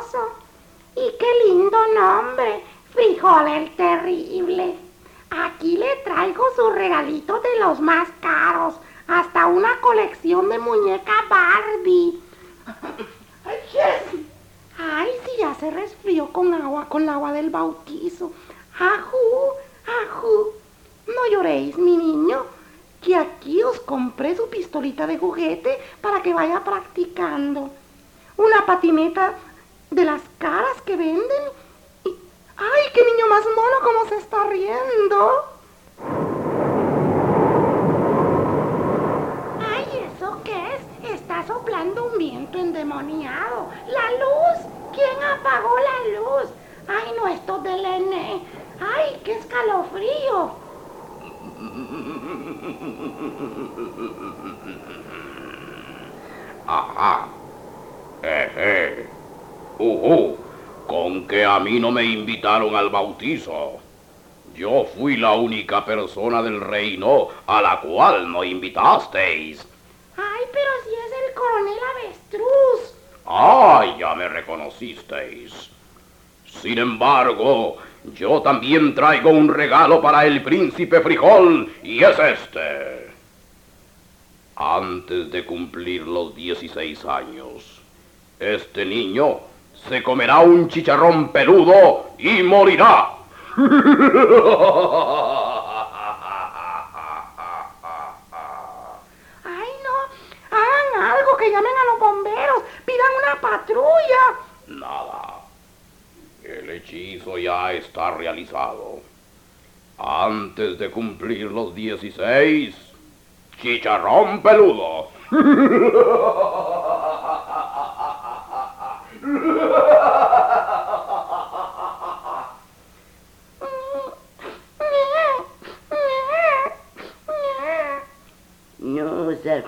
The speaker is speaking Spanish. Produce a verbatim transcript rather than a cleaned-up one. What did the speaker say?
hermoso. Y qué lindo nombre, Frijol el Terrible. Aquí le traigo sus regalitos de los más caros, hasta una colección de muñeca Barbie. Ay, si ya se resfrió con agua, con el agua del bautizo. Ajú, ajú. No lloréis, mi niño, que aquí os compré su pistolita de juguete para que vaya practicando. Una patineta de las caras que venden. Y, ¡ay, qué niño más mono cómo se está riendo! ¡Ay, eso qué es! Está soplando un viento endemoniado. ¡La luz! ¿Quién apagó la luz? ¡Ay, no, esto del N! ¡Ay, qué escalofrío! Ajá. Eje. Ujú. Con que a mí no me invitaron al bautizo. Yo fui la única persona del reino a la cual no invitasteis. ¡Ay, pero si es el coronel Avestruz! ¡Ay, ya me reconocisteis! Sin embargo, yo también traigo un regalo para el príncipe Frijol, y es este. Antes de cumplir los dieciséis años, este niño se comerá un chicharrón peludo y morirá. ¡Ay, no! ¡Hagan algo, que llamen a los bomberos! ¡Pidan una patrulla! Nada. El hechizo ya está realizado. Antes de cumplir los dieciséis, chicharrón peludo. No, sir.